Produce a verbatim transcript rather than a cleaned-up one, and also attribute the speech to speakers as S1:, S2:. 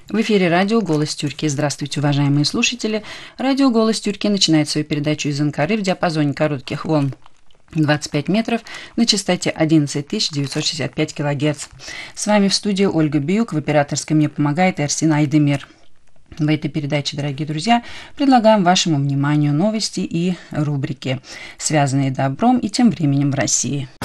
S1: В эфире радио «Голос Тюркии». Здравствуйте, уважаемые слушатели. Радио «Голос Тюркии» начинает свою передачу из Анкары в диапазоне коротких волн двадцать пять метров на частоте одиннадцать тысяч девятьсот шестьдесят пять килогерц. С вами в студии Ольга Биюк, в операторской мне помогает Эрсин Айдемир. В этой передаче, дорогие друзья, предлагаем вашему вниманию новости и рубрики, связанные добром и тем временем в России.